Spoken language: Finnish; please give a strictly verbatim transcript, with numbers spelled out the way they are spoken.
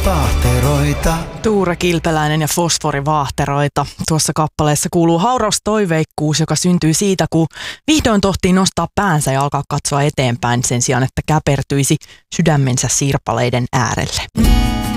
fosforivaahteroita. Tuure Kilpeläinen ja fosforivaahteroita. Tuossa kappaleessa kuuluu hauraus toiveikkuus, joka syntyy siitä, kun vihdoin tohtii nostaa päänsä ja alkaa katsoa eteenpäin sen sijaan, että käpertyisi sydämensä sirpaleiden äärelle.